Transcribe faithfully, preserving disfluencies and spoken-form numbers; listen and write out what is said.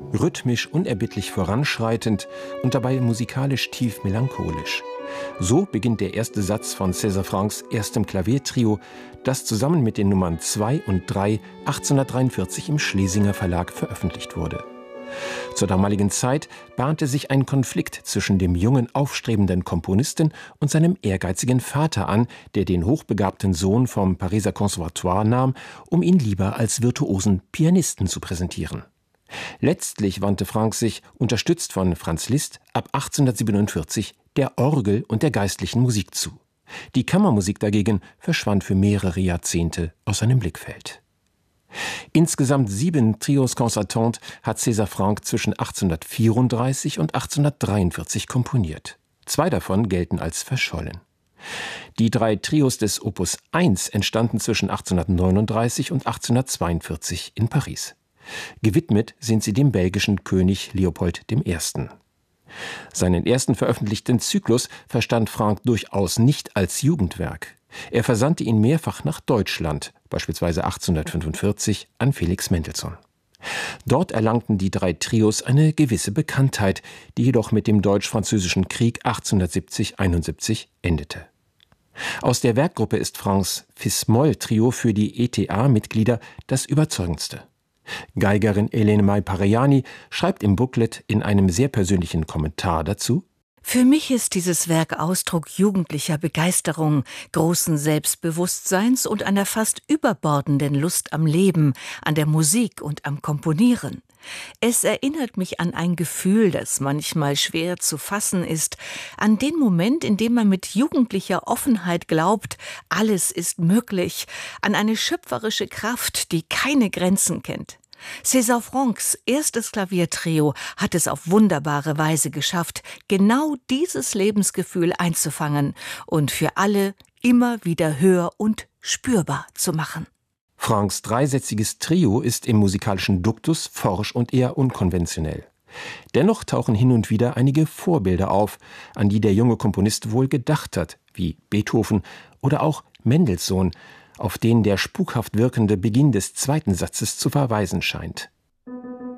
rhythmisch unerbittlich voranschreitend und dabei musikalisch tief melancholisch. So beginnt der erste Satz von César Franck's erstem Klaviertrio, das zusammen mit den Nummern zwei und drei achtzehnhundertdreiundvierzig im Schlesinger Verlag veröffentlicht wurde. Zur damaligen Zeit bahnte sich ein Konflikt zwischen dem jungen, aufstrebenden Komponisten und seinem ehrgeizigen Vater an, der den hochbegabten Sohn vom Pariser Conservatoire nahm, um ihn lieber als virtuosen Pianisten zu präsentieren. Letztlich wandte Franck sich, unterstützt von Franz Liszt, ab achtzehnhundertsiebenundvierzig der Orgel und der geistlichen Musik zu. Die Kammermusik dagegen verschwand für mehrere Jahrzehnte aus seinem Blickfeld. Insgesamt sieben Trios concertantes hat César Franck zwischen achtzehnhundertvierunddreißig und achtzehnhundertdreiundvierzig komponiert. Zwei davon gelten als verschollen. Die drei Trios des Opus eins entstanden zwischen achtzehnhundertneununddreißig und achtzehnhundertzweiundvierzig in Paris. Gewidmet sind sie dem belgischen König Leopold I. Seinen ersten veröffentlichten Zyklus verstand Franck durchaus nicht als Jugendwerk. Er versandte ihn mehrfach nach Deutschland, beispielsweise achtzehnhundertfünfundvierzig an Felix Mendelssohn. Dort erlangten die drei Trios eine gewisse Bekanntheit, die jedoch mit dem Deutsch-Französischen Krieg achtzehnhundertsiebzig einundsiebzig endete. Aus der Werkgruppe ist Francs Fis-Moll-Trio für die E T A-Mitglieder das überzeugendste. Geigerin Elene Mai-Pareiani schreibt im Booklet in einem sehr persönlichen Kommentar dazu: Für mich ist dieses Werk Ausdruck jugendlicher Begeisterung, großen Selbstbewusstseins und einer fast überbordenden Lust am Leben, an der Musik und am Komponieren. Es erinnert mich an ein Gefühl, das manchmal schwer zu fassen ist, an den Moment, in dem man mit jugendlicher Offenheit glaubt, alles ist möglich, an eine schöpferische Kraft, die keine Grenzen kennt. César Franck's erstes Klaviertrio hat es auf wunderbare Weise geschafft, genau dieses Lebensgefühl einzufangen und für alle immer wieder hör- und spürbar zu machen. Francs dreisätziges Trio ist im musikalischen Duktus forsch und eher unkonventionell. Dennoch tauchen hin und wieder einige Vorbilder auf, an die der junge Komponist wohl gedacht hat, wie Beethoven oder auch Mendelssohn, auf den der spukhaft wirkende Beginn des zweiten Satzes zu verweisen scheint.